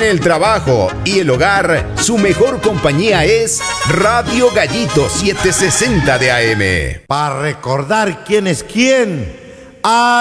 el trabajo y el hogar, su mejor compañía es Radio Gallito 760 de AM. Para recordar quién es quién.